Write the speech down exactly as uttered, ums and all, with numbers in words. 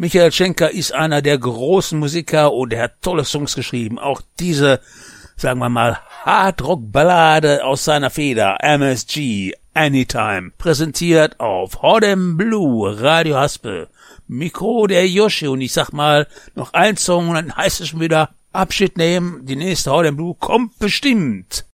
Michael Schenker ist einer der großen Musiker und er hat tolle Songs geschrieben. Auch diese, sagen wir mal, Hardrock-Ballade aus seiner Feder, M S G, Anytime, präsentiert auf Hot and Blue, Radio Haspel. Mikro der Yoshi und ich sag mal, noch ein Song und dann heißt es schon wieder Abschied nehmen. Die nächste Hot and Blue kommt bestimmt.